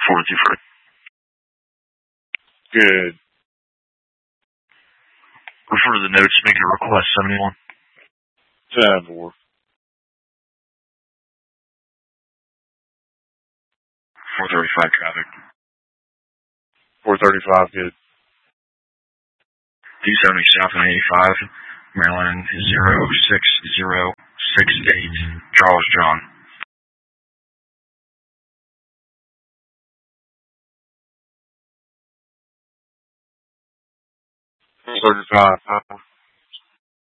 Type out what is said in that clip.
423. Good. Refer to the notes, make a request, 71. 10-4. 435 traffic. 435, good. 270 South and 85, Maryland 06068, Charles John. 35.